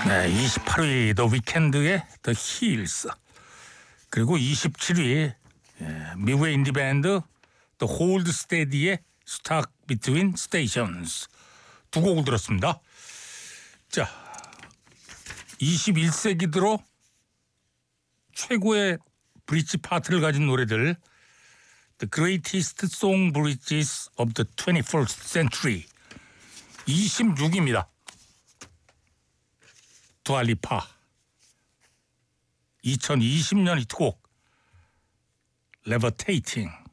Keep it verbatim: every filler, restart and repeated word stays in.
네, 이십팔 위 더 위켄드의 The Hills, 그리고 이십칠 위 예, 미국의 인디 밴드 The Hold Steady의 Stuck Between Stations 두 곡을 들었습니다. 자, 이십일 세기 들어 최고의 브릿지 파트를 가진 노래들, The Greatest Song Bridges of the twenty-first Century 이십육 위입니다. 두알리파 이천이십 년 히트곡 Levitating.